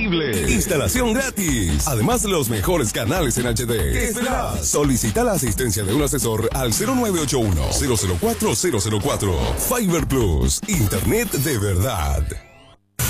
disponible. Instalación gratis. Además, los mejores canales en HD. ¿Qué esperas? Solicita la asistencia de un asesor al 0981-004-004. Fiber Plus. Internet de verdad.